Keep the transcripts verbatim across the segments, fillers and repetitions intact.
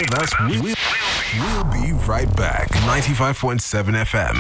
with us. We, we, we'll be right back. ninety-five point seven F M.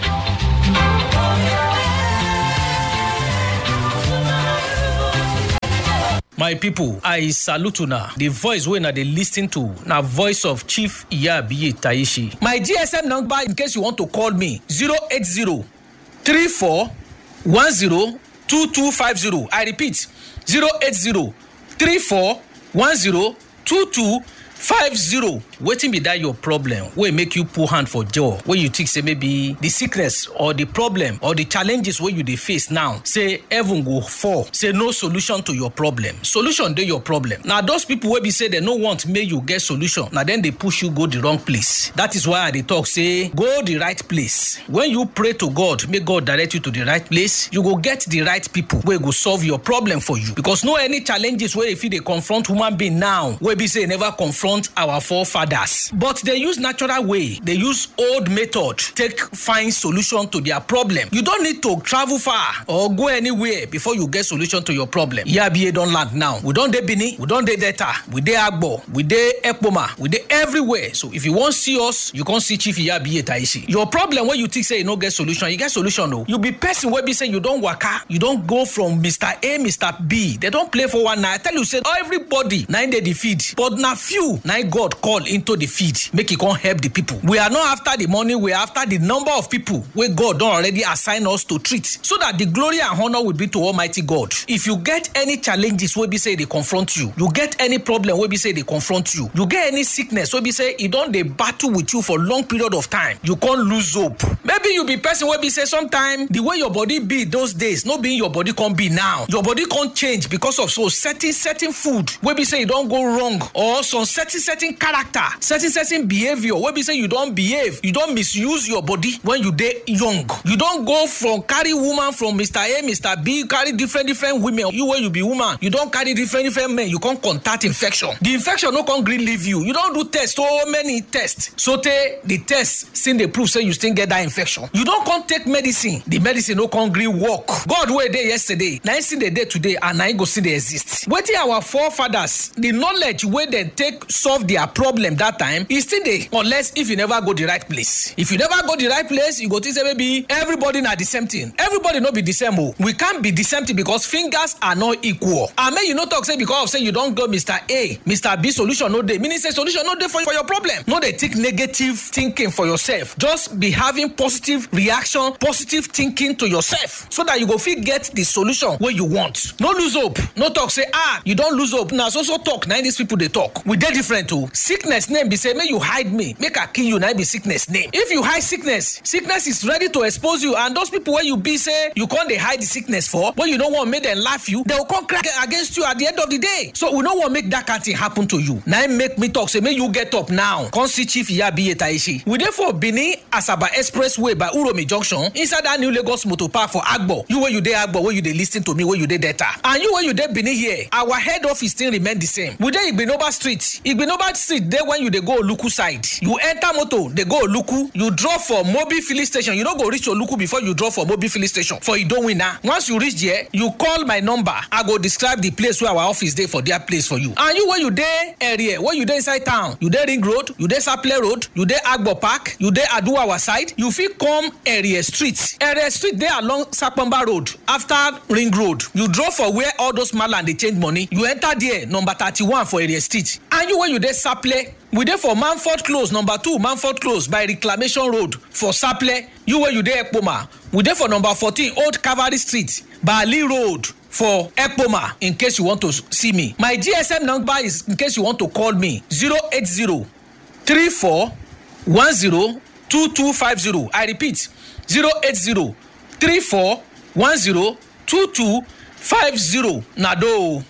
My people, I salute una. The voice wey na dey listen to na voice of Chief Iyabiye Taishi. My G S M number in case you want to call me zero eight zero three four one zero two two five zero. I repeat zero eight zero three four one zero two two five zero. Wetin be that your problem wey make you put hand for jaw, wey you think say maybe the sickness or the problem or the challenges wey you dey face now, say heaven go fall, say no solution to your problem. Solution dey your problem. Na those people wey be say they no want make you get solution, na then they push you go the wrong place. That is why I dey talk say go the right place. When you pray to God, make God direct you to the right place, you go get the right people wey go solve your problem for you. Because no any challenges wey if you dey confront human being now, wey be say never confront our forefathers. But they use natural way, they use old method take find solution to their problem. You don't need to travel far or go anywhere before you get solution to your problem. Iyabiye don land now. We don dey Benin, we don dey Delta, we dey Agbo, we dey Ekpoma, we dey everywhere. So if you want see us, you can see Chief Iyabiye Taishi. Your problem when you think say you no get solution, you get solution though. You be person where be say you don't waka, you don't go from Mister A, Mister B. They don't play for one night. I tell you say everybody nine they defeat, but na few nine God call into the feed, make it come help the people. We are not after the money, we are after the number of people where God don't already assign us to treat, so that the glory and honor will be to Almighty God. If you get any challenges where be say they confront you, you get any problem where be say they confront you, you get any sickness where be say it don't they battle with you for long period of time, you can't lose hope. Maybe you be person where be say sometime the way your body be those days, no being your body can't be now. Your body can't change because of so certain certain food where be say you don't go wrong, or some certain certain character, certain certain behavior where be say you don't behave, you don't misuse your body when you dey young. You don't go from carry woman from Mister A, Mister B, carry different different women. You when you be woman, you don't carry different different men, you can't contact infection. The infection no can green leave you. You don't do tests, so many tests. So te, the tests still they prove say you still get that infection. You don't come take medicine, the medicine no can green work. God were there yesterday, now see the day today, and now go see they exist. Waiting our forefathers, the knowledge where they take solve their problem that time is still there, unless if you never go the right place. If you never go the right place, you go to say maybe everybody not the same thing. Everybody not be the same. Oh. We can't be the same thing because fingers are not equal. I mean, you not talk say because of say you don't go Mister A, Mister B solution no day. Meaning say solution no day for, for your problem. No they take negative thinking for yourself. Just be having positive reaction, positive thinking to yourself, so that you go fit get the solution where you want. No lose hope. No talk say ah you don't lose hope. Now so so talk. Now these people they talk. We they different too. Sickness name be say make you hide me, make I kill you. Now be sickness name. If you hide sickness, sickness is ready to expose you. And those people where you be say you can't they hide the sickness for, when you don't want to make them laugh you, they will come crack against you at the end of the day. So we don't want to make that kind of thing happen to you. Now make me talk say make you get up now. Come see Chief Iyabiye Taishi. We therefore Benin Asaba Expressway by Uromi Junction inside that new Lagos Motor Park for Agbo. You where you dey Agbo, where you dey listen to me, where you dey Delta, and you where you dey Benin here. Our head office still remain the same. We dey Igbinoba Street. Igbinoba Street there when you dey go Oluku side. You enter motor, they go Oluku. You drop for Mobi filling station. You don't go reach Oluku before you drop for Mobi filling station. For you don't win now. Once you reach there, you call my number. I go describe the place where our office dey for their place for you. And you where you dey area, where you dey inside town, you dey Ring Road, you dey Saple Road, you dey Agbo Park, you dey Aduawa side. You fit come area street. Area street there along Sapamba Road after Ring Road. You drop for where all those maland they change money. You enter there number thirty-one for area street. And you where you dey Saple, we dey for Manford Close number two, Manford Close by Reclamation Road for Saple. You where you dey Ekpoma, we dey for number fourteen Old Cavalry Street, Bali Road for Ekpoma. In case you want to see me, my G S M number is in case you want to call me zero eight zero three four one zero two two five zero. I repeat zero eight zero three four one zero two two five zero. Nado.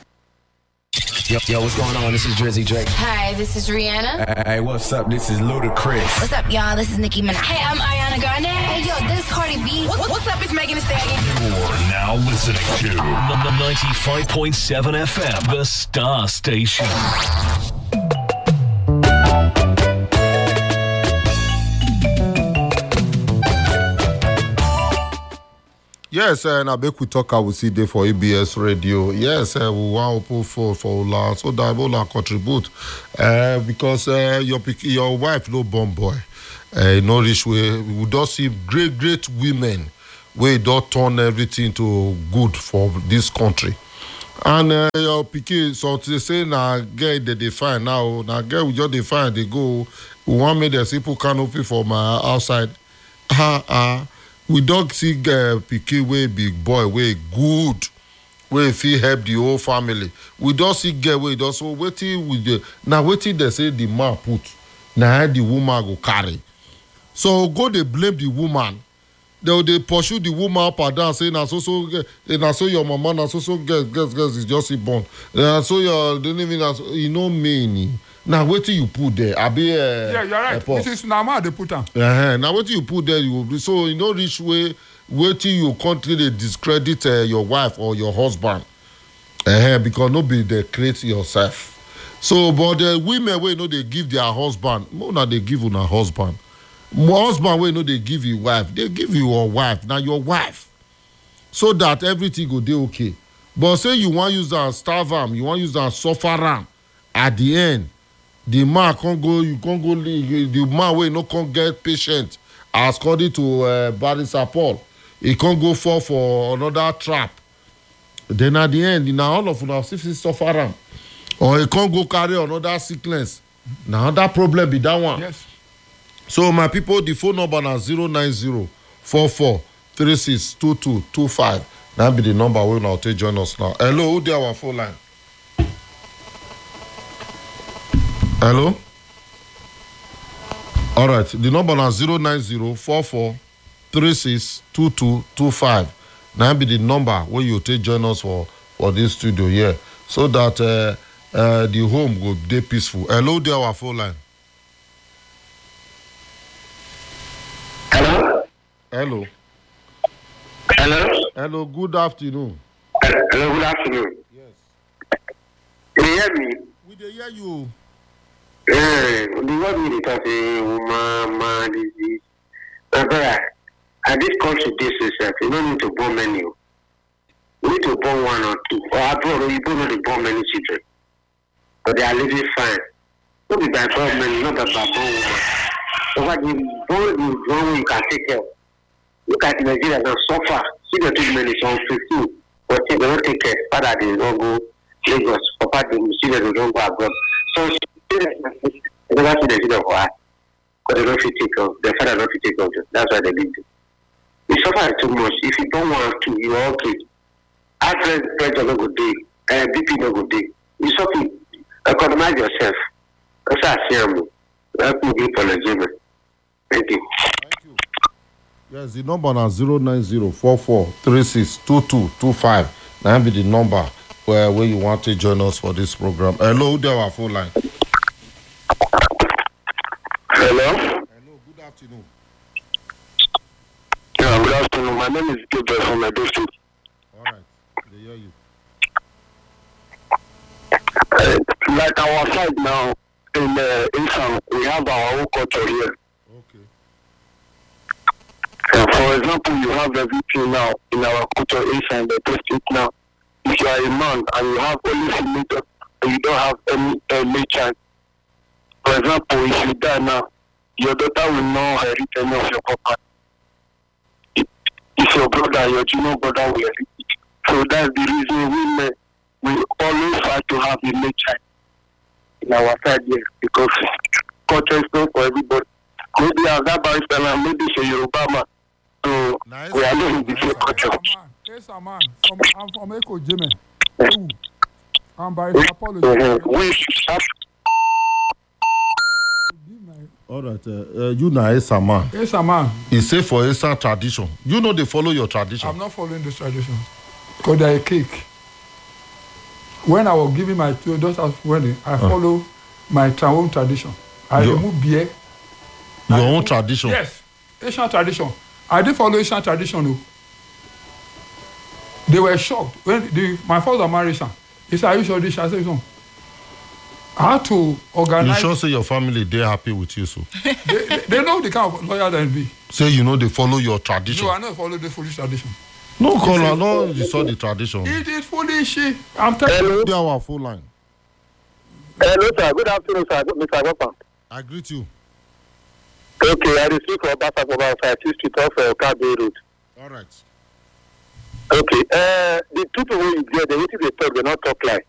Yo, yo, what's going on? This is Drizzy Drake. Hi, this is Rihanna. Hey, what's up? This is Ludacris. What's up, y'all? This is Nicki Minaj. Hey, I'm Ariana Grande. Hey, yo, this is Cardi B. What, what's up? It's Megan Thee Stallion. You're now listening to ninety-five point seven F M, the Star Station. Yo, yes, and I bet we talk. I will see there for A B S Radio. Yes, uh, we want to open for for Ola so that Ola contribute uh, because uh, your your wife no born boy, uh, no rich way. We don't see great great women where don't turn everything to good for this country. And uh, your pikin, so to say, now get that they find now, now get we just they find they go. We want me the simple canopy for my outside. Ah ah, we don't see uh, pikin way big boy way good, way if he help the whole family. We don't see get way also waiting with the now waiting they say the man put now the woman go carry. So go they blame the woman. They they pursue the woman up and down saying, "Na so so, na so your mama, na so so, girls, girls, girls is just born. Na so your, don't even, you know me. Now what you put there? I be uh, yeah, you're right. This is normal they put them. Uh-huh. Now what you put there, you will be so you know rich way. Wait till you continue to discredit uh, your wife or your husband, uh-huh. Because nobody they create yourself. So, but the women we know they give their husband more than they give on a husband. My husband wey no dey give you wife, they give you your wife. Now your wife, so that everything go dey okay. But say you want use am starve am, you want use am suffer am. At the end, the man can't go. You can't go. The man wey no can't get patient, as according to uh, Barrister Paul, he can't go fall for another trap. Then at the end, now all of una still suffer am, or he can't go carry another sickness. Now that problem be that one. Yes. So my people, the phone number is zero nine zero four four three six two two two five. That be the number we will take join us now. Hello, who there our phone line? Hello? All right, the number is zero nine zero four four three six two two two five. That be the number where you take join us for, for this studio here. So that uh, uh, the home will be peaceful. Hello, there our phone line. Hello? Hello. Hello? Hello, good afternoon. Hello, good afternoon. Yes. Can you hear me? We dey hear you. Yeah, the word we dey talk say woman, man, disease. My brother, at this country, this is uh, you don't need to born many. You need to born one or two. Or abroad, you don't need to born many children. But they are living fine. Not be by born many, not by born woman. So what you born is one you can take care. Look at Nigeria now suffer. See the treatment is on fifteen. But they don't take care. Father, they don't go Lagos. Papa, they see that they don't go abroad. So they never see the children for us. Because they don't fit take off. Their father don't fit take off. That's why they leave them. You suffer too much. If you don't want to, you are okay. Address pressure no good day. Uh, B P no good day. You suffer. Economize yourself. That's how I see them. Help me give apology. Thank you. Thank you. Yes, the number is zero nine zero four four three six two two two five. That be the number where, where you want to join us for this program. Hello, there our phone line. Hello? Hello, good afternoon. Yeah, good afternoon. My name is Gabriel from Edo State. All right, they hear you. Uh, like our side now, in uh, Islam, we have our own culture here. Okay. Uh, for example, you have everything now in our culture, Islam, the district now. If you are a man and you have only female daughter, and you don't have any uh, male child. For example, if you die now, your daughter will not inherit any of your property. If, if your brother, your junior brother will inherit it. So that's the reason we may, we always try to have a male child in our side here, because culture is not for everybody. Maybe as that barrister, maybe say Yoruba man. So nice. We are not in the same culture. Yes, man. From, I'm from Echo Jimmy. I'm barrister apology. We should All right, uh, uh, you know Esa man. Esa man. He say for Esa tradition. You know they follow your tradition. I'm not following this tradition. Because they're a cake. When I was giving my two daughter's wedding, I follow uh. my own tradition. I your, remove beer. Your I own remove, tradition? Yes. Asian tradition. I did follow Asian tradition though. They were shocked. When the, my father married Asian. He said, are you sure this? I said, no. I had to organize. You sure say your family, they're happy with you, so? they, they, they know the kind of lawyer that be. Say you know they follow your tradition. No, I don't follow the foolish tradition. No caller, no disturb the tradition. It is foolish. I'm telling you. Be our full line. Hello, sir. Good afternoon, sir. Mister Agapa. I greet you. Okay, I received for Obasa for about five street off uh, Kabe Road. All right. Okay, uh, the two people you get, they need to talk, they not talk like.